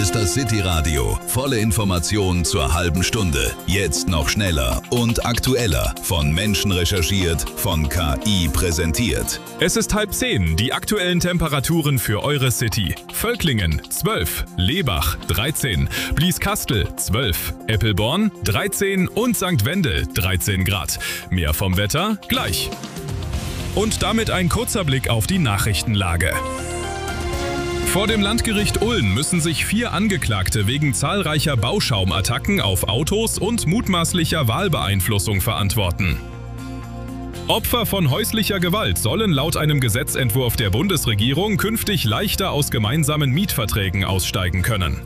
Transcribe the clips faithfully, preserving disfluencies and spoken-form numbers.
ist das City Radio. Volle Informationen zur halben Stunde. Jetzt noch schneller und aktueller. Von Menschen recherchiert, von K I präsentiert. Es ist halb zehn. Die aktuellen Temperaturen für eure City. Völklingen zwölf, Lebach dreizehn, Blieskastel zwölf, Eppelborn dreizehn und Sankt Wendel dreizehn Grad. Mehr vom Wetter gleich. Und damit ein kurzer Blick auf die Nachrichtenlage. Vor dem Landgericht Ulm müssen sich vier Angeklagte wegen zahlreicher Bauschaum-Attacken auf Autos und mutmaßlicher Wahlbeeinflussung verantworten. Opfer von häuslicher Gewalt sollen laut einem Gesetzentwurf der Bundesregierung künftig leichter aus gemeinsamen Mietverträgen aussteigen können.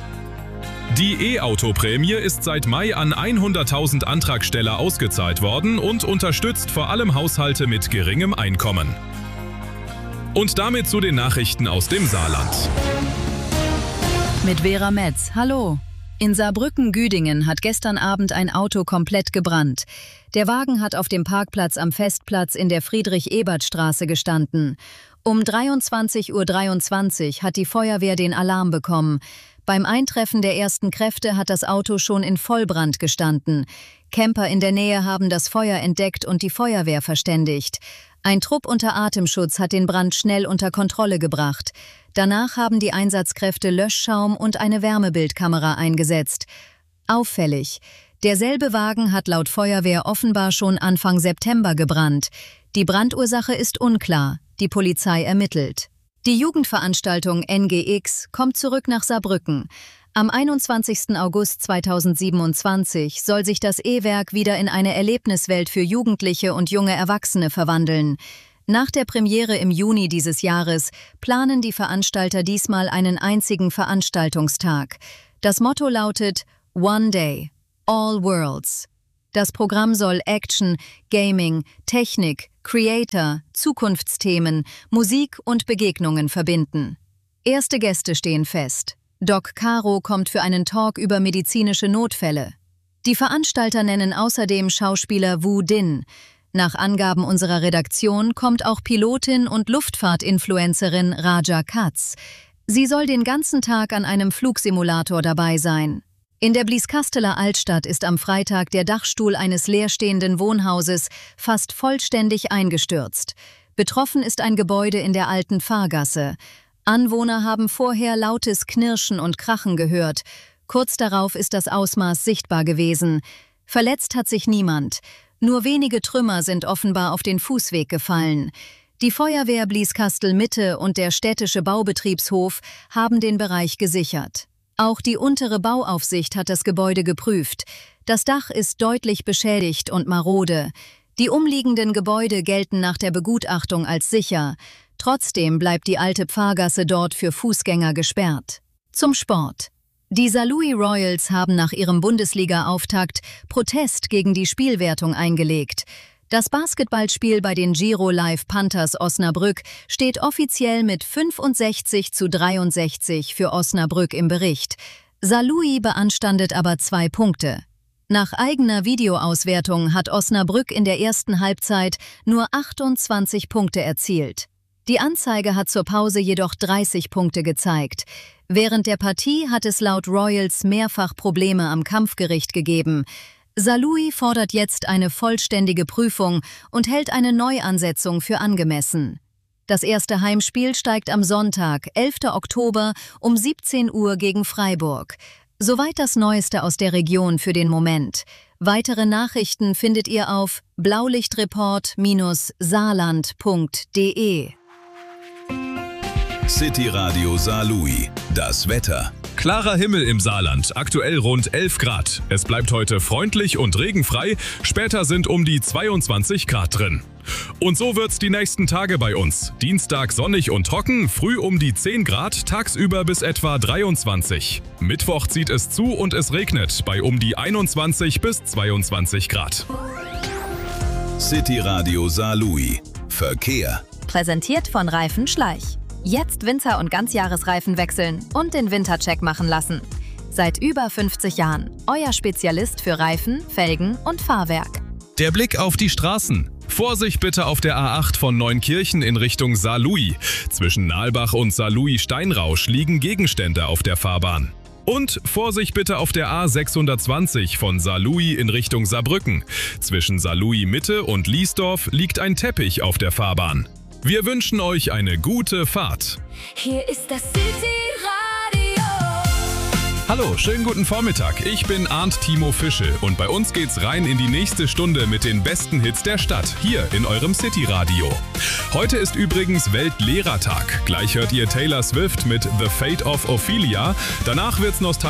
Die E-Auto-Prämie ist seit Mai an hunderttausend Antragsteller ausgezahlt worden und unterstützt vor allem Haushalte mit geringem Einkommen. Und damit zu den Nachrichten aus dem Saarland. Mit Vera Metz. Hallo. In Saarbrücken-Güdingen hat gestern Abend ein Auto komplett gebrannt. Der Wagen hat auf dem Parkplatz am Festplatz in der Friedrich-Ebert-Straße gestanden. Um dreiundzwanzig Uhr dreiundzwanzig hat die Feuerwehr den Alarm bekommen. Beim Eintreffen der ersten Kräfte hat das Auto schon in Vollbrand gestanden. Camper in der Nähe haben das Feuer entdeckt und die Feuerwehr verständigt. Ein Trupp unter Atemschutz hat den Brand schnell unter Kontrolle gebracht. Danach haben die Einsatzkräfte Löschschaum und eine Wärmebildkamera eingesetzt. Auffällig: derselbe Wagen hat laut Feuerwehr offenbar schon Anfang September gebrannt. Die Brandursache ist unklar. Die Polizei ermittelt. Die Jugendveranstaltung N G X kommt zurück nach Saarbrücken. Am einundzwanzigsten August zweitausendsiebenundzwanzig soll sich das E-Werk wieder in eine Erlebniswelt für Jugendliche und junge Erwachsene verwandeln. Nach der Premiere im Juni dieses Jahres planen die Veranstalter diesmal einen einzigen Veranstaltungstag. Das Motto lautet One Day, All Worlds. Das Programm soll Action, Gaming, Technik, Creator, Zukunftsthemen, Musik und Begegnungen verbinden. Erste Gäste stehen fest. Doc Caro kommt für einen Talk über medizinische Notfälle. Die Veranstalter nennen außerdem Schauspieler Wu Din. Nach Angaben unserer Redaktion kommt auch Pilotin und Luftfahrt-Influencerin Raja Katz. Sie soll den ganzen Tag an einem Flugsimulator dabei sein. In der Blieskasteler Altstadt ist am Freitag der Dachstuhl eines leerstehenden Wohnhauses fast vollständig eingestürzt. Betroffen ist ein Gebäude in der alten Fahrgasse. Anwohner haben vorher lautes Knirschen und Krachen gehört. Kurz darauf ist das Ausmaß sichtbar gewesen. Verletzt hat sich niemand. Nur wenige Trümmer sind offenbar auf den Fußweg gefallen. Die Feuerwehr Blieskastel Mitte und der städtische Baubetriebshof haben den Bereich gesichert. Auch die untere Bauaufsicht hat das Gebäude geprüft. Das Dach ist deutlich beschädigt und marode. Die umliegenden Gebäude gelten nach der Begutachtung als sicher. Trotzdem bleibt die alte Pfarrgasse dort für Fußgänger gesperrt. Zum Sport. Die Saarlouis Royals haben nach ihrem Bundesliga-Auftakt Protest gegen die Spielwertung eingelegt. Das Basketballspiel bei den Giro Live Panthers Osnabrück steht offiziell mit fünfundsechzig zu dreiundsechzig für Osnabrück im Bericht. Saarlouis beanstandet aber zwei Punkte. Nach eigener Videoauswertung hat Osnabrück in der ersten Halbzeit nur achtundzwanzig Punkte erzielt. Die Anzeige hat zur Pause jedoch dreißig Punkte gezeigt. Während der Partie hat es laut Royals mehrfach Probleme am Kampfgericht gegeben. Saarlouis fordert jetzt eine vollständige Prüfung und hält eine Neuansetzung für angemessen. Das erste Heimspiel steigt am Sonntag, elften Oktober um siebzehn Uhr gegen Freiburg. Soweit das Neueste aus der Region für den Moment. Weitere Nachrichten findet ihr auf blaulichtreport Bindestrich saarland Punkt de. City Radio Saarlouis. Das Wetter. Klarer Himmel im Saarland, aktuell rund elf Grad. Es bleibt heute freundlich und regenfrei, später sind um die zweiundzwanzig Grad drin. Und so wird's die nächsten Tage bei uns. Dienstag sonnig und trocken, früh um die zehn Grad, tagsüber bis etwa dreiundzwanzig. Mittwoch zieht es zu und es regnet bei um die einundzwanzig bis zweiundzwanzig Grad. City Radio Saarlouis. Verkehr. Präsentiert von Reifen Schleich. Jetzt Winter- und Ganzjahresreifen wechseln und den Wintercheck machen lassen. Seit über fünfzig Jahren euer Spezialist für Reifen, Felgen und Fahrwerk. Der Blick auf die Straßen. Vorsicht bitte auf der A acht von Neunkirchen in Richtung Saarlouis. Zwischen Nalbach und Saarlouis-Steinrausch liegen Gegenstände auf der Fahrbahn. Und Vorsicht bitte auf der A sechshundertzwanzig von Saarlouis in Richtung Saarbrücken. Zwischen Saarlouis Mitte und Liesdorf liegt ein Teppich auf der Fahrbahn. Wir wünschen euch eine gute Fahrt. Hier ist das City-Radio. Hallo, schönen guten Vormittag. Ich bin Arndt Timo Fische und bei uns geht's rein in die nächste Stunde mit den besten Hits der Stadt, hier in eurem City-Radio. Heute ist übrigens Weltlehrertag. Gleich hört ihr Taylor Swift mit The Fate of Ophelia. Danach wird's nostalgisch.